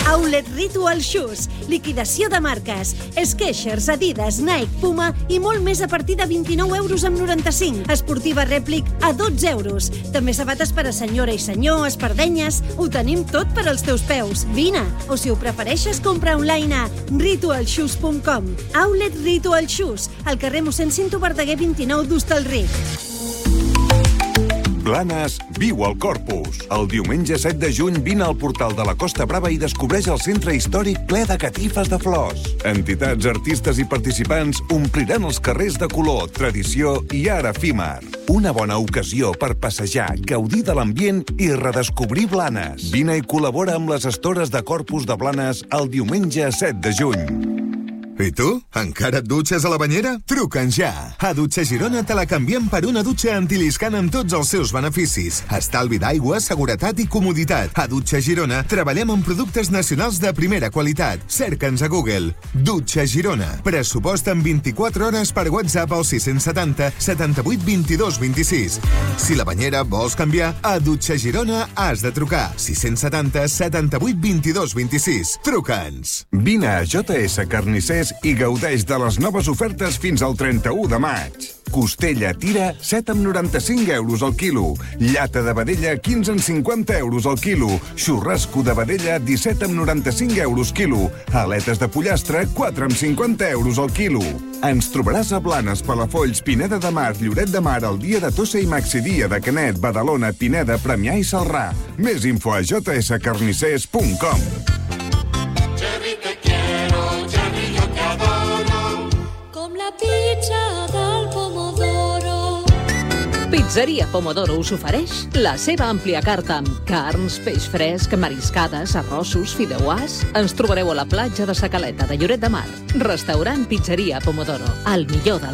Outlet Ritual Shoes, liquidació de marques, Skechers, Adidas, Nike, Puma i molt més a partir de 29,95 €. Esportiva Replic a 12 €. També sabates per a senyora i senyor, espardenyes, ho tenim tot per als teus peus. Vine, o si ho prefereixes, compra online a ritualshoes.com. Outlet Ritual Shoes, al carrer mossèn Cinto Verdaguer 29 d'Hostalric. Blanes viu al Corpus. El diumenge 7 de juny vine al portal de la Costa Brava i descobreix el centre històric ple de catifes de flors. Entitats, artistes i participants ompliran els carrers de color, tradició i art efímer. Una bona ocasió per passejar, gaudir de l'ambient i redescobrir Blanes. Vine i col·labora amb les estores de Corpus de Blanes el diumenge 7 de juny. I tu? Encara et dutxes a la banyera? Truca'ns ja! A Dutxa Girona te la canviem per una dutxa antiliscant amb tots els seus beneficis. Estalvi d'aigua, seguretat i comoditat. A Dutxa Girona treballem amb productes nacionals de primera qualitat. Cerca'ns a Google. Dutxa Girona. Pressupost en 24 hores per WhatsApp al 670 78 22 26. Si la banyera vols canviar, a Dutxa Girona has de trucar. 670 78 22 26. Truca'ns. Vine a JS Carnissers i gaudeix de les noves ofertes fins al 31 de maig. Costella tira, 7,95 € al quilo. Llata de vedella, 15,50 € al quilo. Xurrasco de vedella, 17,95 € quilo. Aletes de pollastre, 4,50 € al quilo. Ens trobaràs a Blanes, Palafolls, Pineda de Mar, Lloret de Mar, el dia de Tossa i Maxidia, de Canet, Badalona, Pineda, Premià i Celrà. Més info a jscarnissers.com. Pizza del Pomodoro. Pizzeria Pomodoro us ofereix la seva àmplia carta amb carns, peix fresc, mariscades, arrossos, fideuàs. Ens trobareu a la platja de Sa Caleta de Lloret de Mar. Restaurant Pizzeria Pomodoro, el millor del